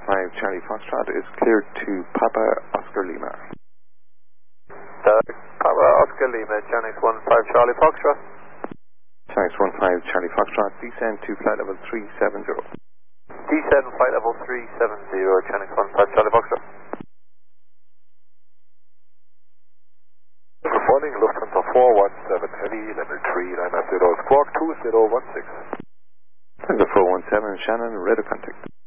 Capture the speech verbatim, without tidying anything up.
five Charlie Foxtrot is cleared to Papa Oscar Lima. Uh, Papa Oscar Lima, Chinese one five Charlie Foxtrot. Chinese one five Charlie Foxtrot, descend to flight level three seven zero. Descend flight level three seven zero, Chinese one five Charlie Foxtrot. Good morning, Lufthansa four one seven Heavy, level three nine zero, squawk two zero one six. Lufthansa four one seven, Shannon, radar contact.